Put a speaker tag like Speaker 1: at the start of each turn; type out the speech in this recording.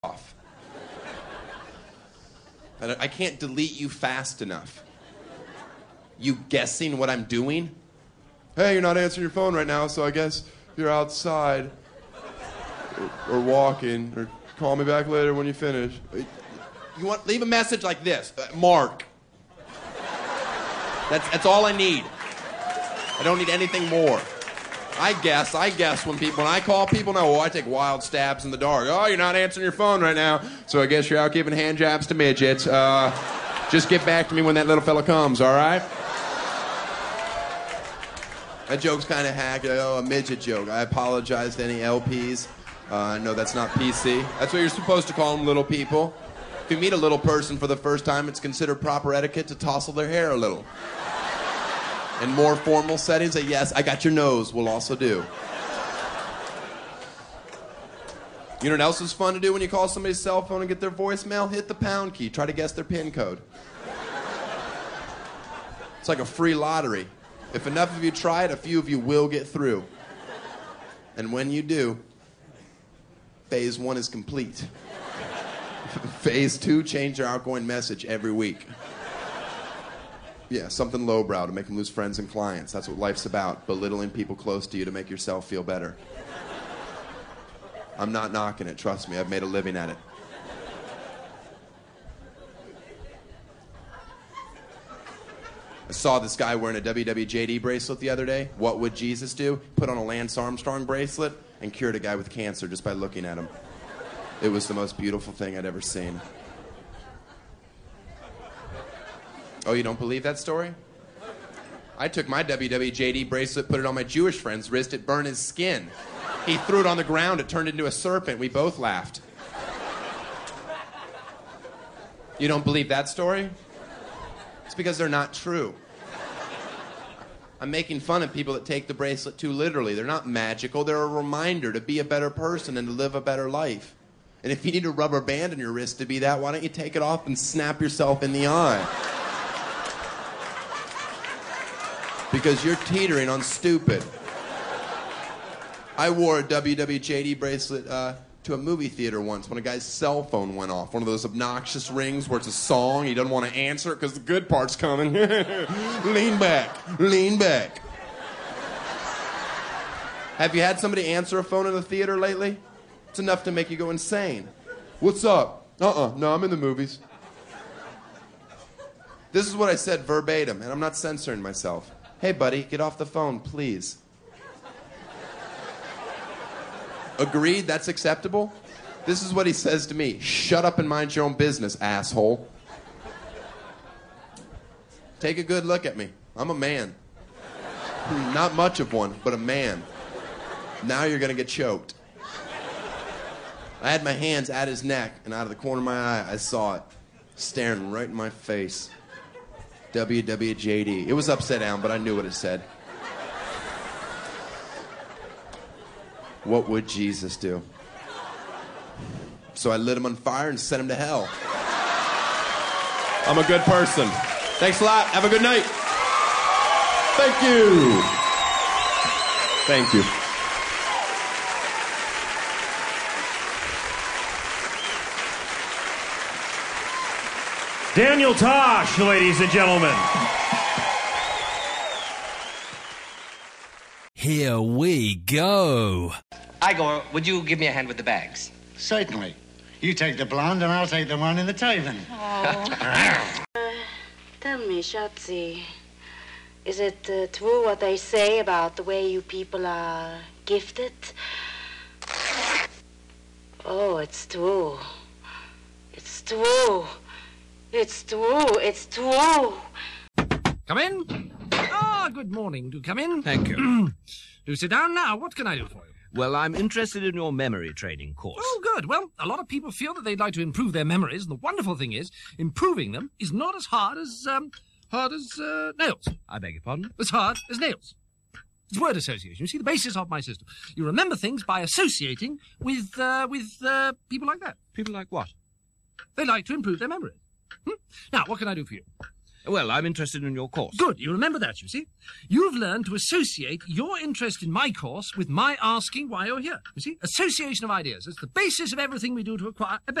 Speaker 1: off. I can't delete you fast enough. You guessing what I'm doing? Hey, you're not answering your phone right now, so I guess you're outside or walking, or call me back later when you finish. You want leave a message like this, Mark. That's all I need. I don't need anything more. I guess when I call people, no, I take wild stabs in the dark. Oh, you're not answering your phone right now, so I guess you're out giving hand jobs to midgets. Just get back to me when that little fella comes, all right? That joke's kind of hack. Oh, a midget joke. I apologize to any LPs. I know that's not PC. That's what you're supposed to call them, little people. If you meet a little person for the first time, it's considered proper etiquette to tousle their hair a little. In more formal settings, a yes, I got your nose will also do. You know what else is fun to do when you call somebody's cell phone and get their voicemail? Hit the pound key. Try to guess their PIN code. It's like a free lottery. If enough of you try it, a few of you will get through. And when you do, phase 1 is complete. Phase 2, change your outgoing message every week. Yeah, something lowbrow to make them lose friends and clients. That's what life's about, belittling people close to you to make yourself feel better. I'm not knocking it, trust me, I've made a living at it. I saw this guy wearing a WWJD bracelet the other day. What would Jesus do? Put on a Lance Armstrong bracelet and cured a guy with cancer just by looking at him. It was the most beautiful thing I'd ever seen. Oh, you don't believe that story? I took my WWJD bracelet, put it on my Jewish friend's wrist, it burned his skin. He threw it on the ground, it turned into a serpent. We both laughed. You don't believe that story? It's because they're not true. I'm making fun of people that take the bracelet too literally. They're not magical, they're a reminder to be a better person and to live a better life. And if you need a rubber band on your wrist to be that, why don't you take it off and snap yourself in the eye? Because you're teetering on stupid. I wore a WWJD bracelet to a movie theater once when a guy's cell phone went off. One of those obnoxious rings where it's a song, he doesn't want to answer it because the good part's coming. Lean back, lean back. Have you had somebody answer a phone in the theater lately? It's enough to make you go insane. What's up? No, I'm in the movies. This is what I said verbatim, and I'm not censoring myself. Hey, buddy, get off the phone, please. Agreed? That's acceptable? This is what he says to me. Shut up and mind your own business, asshole. Take a good look at me. I'm a man. Not much of one, but a man. Now you're gonna get choked. I had my hands at his neck, and out of the corner of my eye, I saw it. Staring right in my face. WWJD. It was upside down, but I knew what it said. What would Jesus do? So I lit him on fire and sent him to hell. I'm a good person. Thanks a lot. Have a good night. Thank you. Thank you.
Speaker 2: Daniel Tosh, ladies and gentlemen.
Speaker 3: Here we go.
Speaker 4: Igor, would you give me a hand with the bags?
Speaker 5: Certainly. You take the blonde and I'll take the one in the Taven.
Speaker 6: Tell me, Schatzi, is it true what they say about the way you people are gifted? Oh, it's true. It's true. It's true. It's true.
Speaker 7: Come in. Good morning. Do come in.
Speaker 3: Thank you.
Speaker 7: Do sit down now. What can I do for you?
Speaker 3: Well, I'm interested in your memory training course.
Speaker 7: Oh, good. Well, a lot of people feel that they'd like to improve their memories, and the wonderful thing is, improving them is not as hard as nails.
Speaker 3: I beg your pardon?
Speaker 7: As hard as nails. It's word association. You see, the basis of my system. You remember things by associating with people like that.
Speaker 3: People like what?
Speaker 7: They like to improve their memory. Now, what can I do for you?
Speaker 3: Well, I'm interested in your course.
Speaker 7: Good, you remember that, you see. You've learned to associate your interest in my course with my asking why you're here. You see, association of ideas. It's the basis of everything we do to acquire a